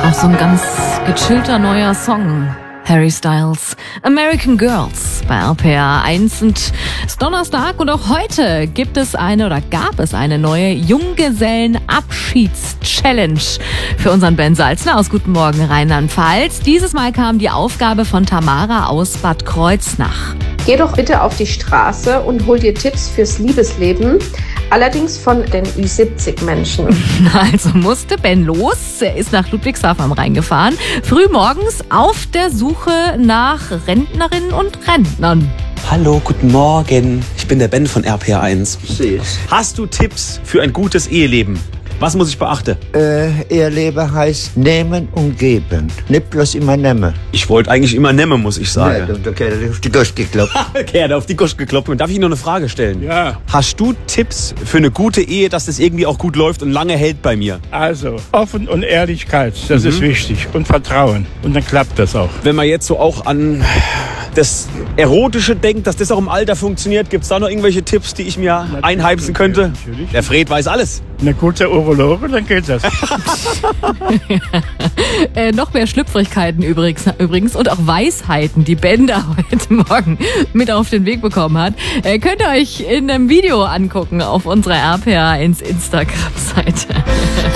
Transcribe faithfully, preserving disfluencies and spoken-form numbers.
Auch so ein ganz gechillter neuer Song. Harry Styles, American Girls bei R P R eins. Und es ist Donnerstag und auch heute gibt es eine oder gab es eine neue Junggesellen-Abschieds-Challenge für unseren Ben Salzner aus Guten Morgen Rheinland-Pfalz. Dieses Mal kam die Aufgabe von Tamara aus Bad Kreuznach. Geh doch bitte auf die Straße und hol dir Tipps fürs Liebesleben. Allerdings von den Ü siebzig Menschen. Also musste Ben los. Er ist nach Ludwigshafen am Rhein gefahren. Frühmorgens auf der Suche nach Rentnerinnen und Rentnern. Hallo, guten Morgen. Ich bin der Ben von R P R eins. Hast du Tipps für ein gutes Eheleben? Was muss ich beachten? Äh, Eheleben heißt nehmen und geben. Nicht bloß immer nehmen. Ich wollte eigentlich immer nehmen, muss ich sagen. Nee, da da hat er auf die Gosch geklopft. Okay, er hat auf die Gosch geklopft. Darf ich noch eine Frage stellen? Ja. Hast du Tipps für eine gute Ehe, dass das irgendwie auch gut läuft und lange hält bei mir? Also, Offen und Ehrlichkeit, das Mhm. ist wichtig. Und Vertrauen. Und dann klappt das auch. Wenn man jetzt so auch an das Erotische denkt, dass das auch im Alter funktioniert, gibt es da noch irgendwelche Tipps, die ich mir einheimsen könnte? Natürlich. Der Fred weiß alles. Eine gute Urologe, dann geht das. Äh, noch mehr Schlüpfrigkeiten übrigens, übrigens und auch Weisheiten, die Ben da heute Morgen mit auf den Weg bekommen hat. Äh, könnt ihr euch in einem Video angucken auf unserer R P R eins Instagram-Seite.